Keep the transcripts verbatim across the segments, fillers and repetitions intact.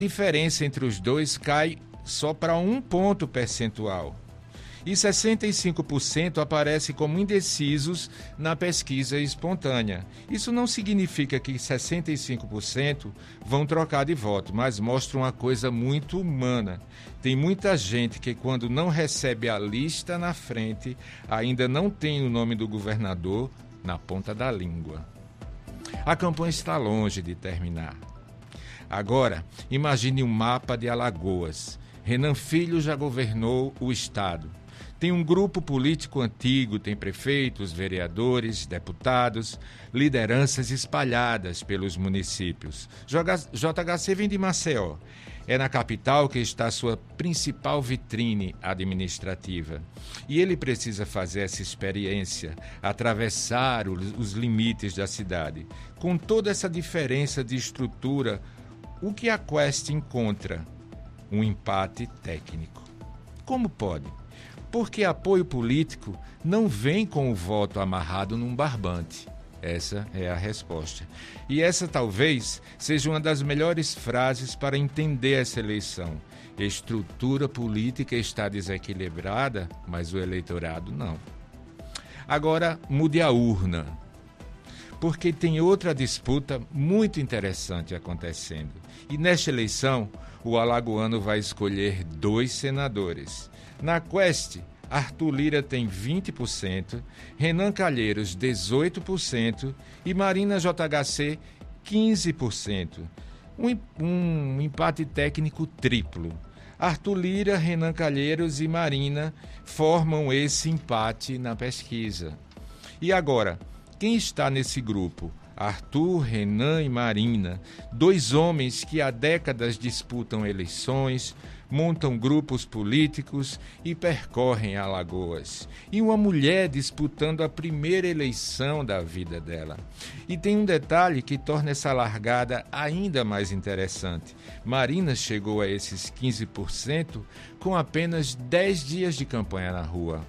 diferença entre os dois cai só para um ponto percentual. E sessenta e cinco por cento aparecem como indecisos na pesquisa espontânea. Isso não significa que sessenta e cinco por cento vão trocar de voto, mas mostra uma coisa muito humana. Tem muita gente que, quando não recebe a lista na frente, ainda não tem o nome do governador na ponta da língua. A campanha está longe de terminar. Agora, imagine um mapa de Alagoas. Renan Filho já governou o estado. Tem um grupo político antigo, tem prefeitos, vereadores, deputados, lideranças espalhadas pelos municípios. J H C vem de Maceió. É na capital que está a sua principal vitrine administrativa. E ele precisa fazer essa experiência, atravessar os limites da cidade. Com toda essa diferença de estrutura, o que a Quest encontra? Um empate técnico. Como pode? Porque apoio político não vem com o voto amarrado num barbante. Essa é a resposta. E essa talvez seja uma das melhores frases para entender essa eleição. Estrutura política está desequilibrada, mas o eleitorado não. Agora, mude a urna. Porque tem outra disputa muito interessante acontecendo. E nesta eleição, o alagoano vai escolher dois senadores. Na Quest, Arthur Lira tem vinte por cento, Renan Calheiros dezoito por cento e Marina J H C quinze por cento. Um, um empate técnico triplo. Arthur Lira, Renan Calheiros e Marina formam esse empate na pesquisa. E agora, quem está nesse grupo? Arthur, Renan e Marina, dois homens que há décadas disputam eleições, montam grupos políticos e percorrem Alagoas. E uma mulher disputando a primeira eleição da vida dela. E tem um detalhe que torna essa largada ainda mais interessante. Marina chegou a esses quinze por cento com apenas dez dias de campanha na rua.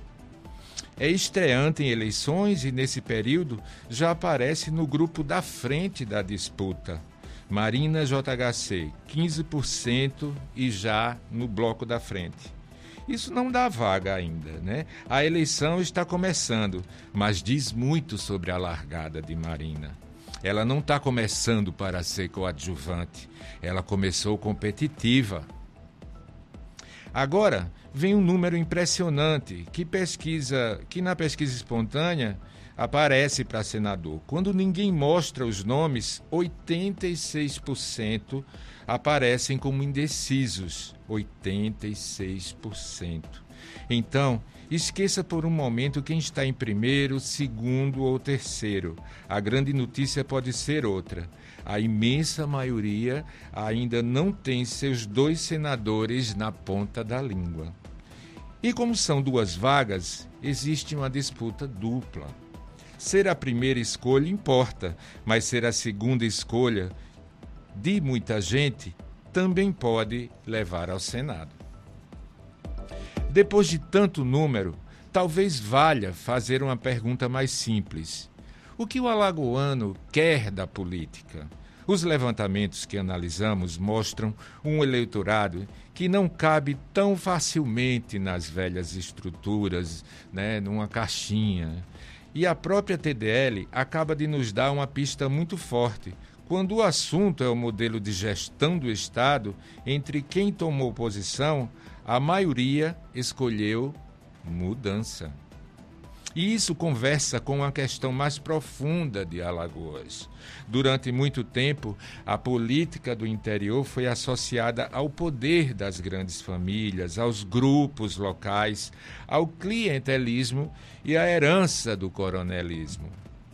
É estreante em eleições e, nesse período, já aparece no grupo da frente da disputa. Marina J H C, quinze por cento e já no bloco da frente. Isso não dá vaga ainda, né? A eleição está começando, mas diz muito sobre a largada de Marina. Ela não está começando para ser coadjuvante, ela começou competitiva. Agora, vem um número impressionante que, pesquisa, que na pesquisa espontânea aparece para senador. Quando ninguém mostra os nomes, oitenta e seis por cento aparecem como indecisos. oitenta e seis por cento. Então, esqueça por um momento quem está em primeiro, segundo ou terceiro. A grande notícia pode ser outra. A imensa maioria ainda não tem seus dois senadores na ponta da língua. E como são duas vagas, existe uma disputa dupla. Ser a primeira escolha importa, mas ser a segunda escolha de muita gente também pode levar ao Senado. Depois de tanto número, talvez valha fazer uma pergunta mais simples. O que o alagoano quer da política? Os levantamentos que analisamos mostram um eleitorado que não cabe tão facilmente nas velhas estruturas, né, numa caixinha. E a própria T D L acaba de nos dar uma pista muito forte. Quando o assunto é o modelo de gestão do Estado, entre quem tomou posição, a maioria escolheu mudança. E isso conversa com uma questão mais profunda de Alagoas. Durante muito tempo, a política do interior foi associada ao poder das grandes famílias, aos grupos locais, ao clientelismo e à herança do coronelismo.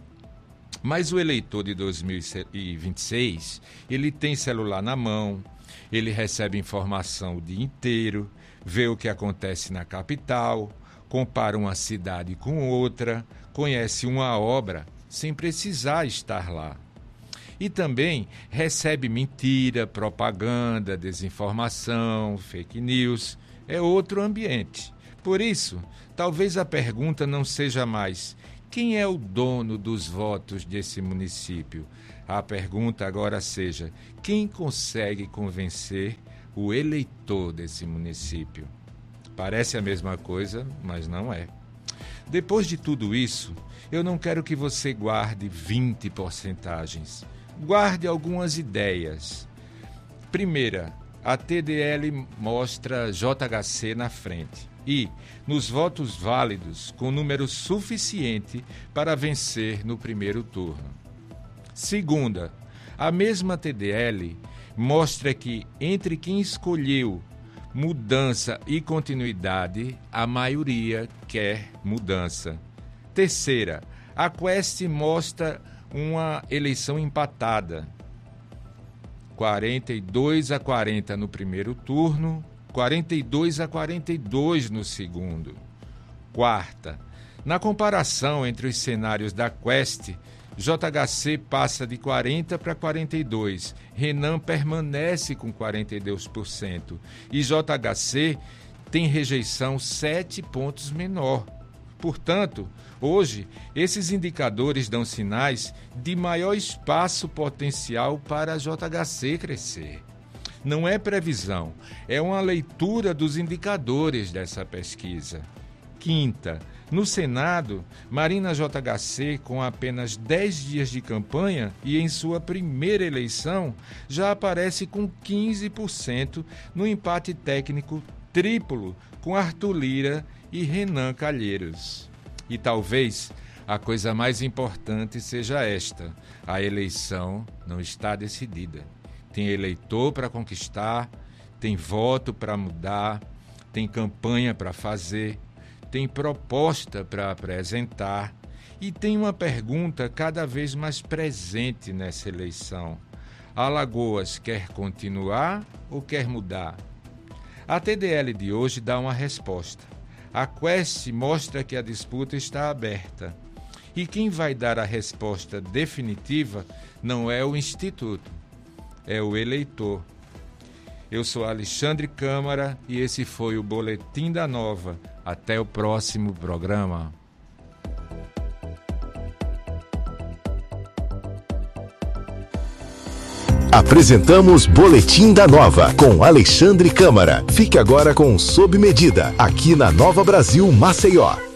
Mas o eleitor de dois mil e vinte e seis, ele tem celular na mão, ele recebe informação o dia inteiro, vê o que acontece na capital, compara uma cidade com outra, conhece uma obra sem precisar estar lá. E também recebe mentira, propaganda, desinformação, fake news. É outro ambiente. Por isso, talvez a pergunta não seja mais quem é o dono dos votos desse município. A pergunta agora seja: quem consegue convencer o eleitor desse município? Parece a mesma coisa, mas não é. Depois de tudo isso, eu não quero que você guarde vinte porcentagens. Guarde algumas ideias. Primeira, a T D L mostra J H C na frente e, nos votos válidos, com número suficiente para vencer no primeiro turno. Segunda, a mesma T D L mostra que, entre quem escolheu mudança e continuidade, a maioria quer mudança. Terceira, a Quest mostra uma eleição empatada. quarenta e dois a quarenta no primeiro turno, quarenta e dois a quarenta e dois no segundo. Quarta, na comparação entre os cenários da Quest, J H C passa de quarenta para quarenta e dois, Renan permanece com quarenta e dois por cento e J H C tem rejeição sete pontos menor. Portanto, hoje, esses indicadores dão sinais de maior espaço potencial para a J H C crescer. Não é previsão, é uma leitura dos indicadores dessa pesquisa. Quinta, no Senado, Marina J H C, com apenas dez dias de campanha e em sua primeira eleição, já aparece com quinze por cento no empate técnico triplo com Arthur Lira e Renan Calheiros. E talvez a coisa mais importante seja esta: a eleição não está decidida. Tem eleitor para conquistar, tem voto para mudar, tem campanha para fazer, tem proposta para apresentar e tem uma pergunta cada vez mais presente nessa eleição: Alagoas quer continuar ou quer mudar? A T D L de hoje dá uma resposta. A Quest mostra que a disputa está aberta. E quem vai dar a resposta definitiva não é o Instituto, é o eleitor. Eu sou Alexandre Câmara e esse foi o Boletim da Nova. Até o próximo programa. Apresentamos Boletim da Nova com Alexandre Câmara. Fique agora com Sob Medida, aqui na Nova Brasil Maceió.